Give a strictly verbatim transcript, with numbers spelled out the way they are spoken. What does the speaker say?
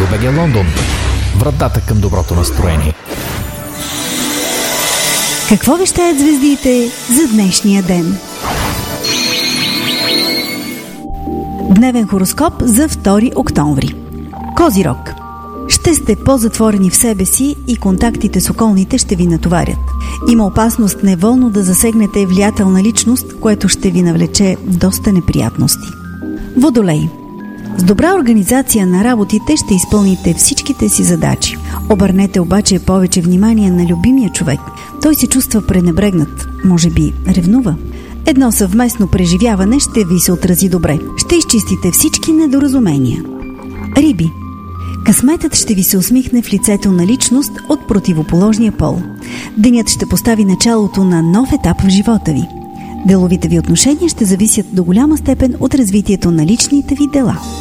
БГ Лондон. Вратата към доброто настроение. Какво вещаят звездите за днешния ден? Дневен хороскоп за втори октомври. Козирог. Ще сте по-затворени в себе си и контактите с околните ще ви натоварят. Има опасност неволно да засегнете влиятелна личност, което ще ви навлече доста неприятности. Водолей. С добра организация на работите ще изпълните всичките си задачи. Обърнете обаче повече внимание на любимия човек. Той се чувства пренебрегнат, може би ревнува. Едно съвместно преживяване ще ви се отрази добре. Ще изчистите всички недоразумения. Риби. Късметът ще ви се усмихне в лицето на личност от противоположния пол. Денят ще постави началото на нов етап в живота ви. Деловите ви отношения ще зависят до голяма степен от развитието на личните ви дела.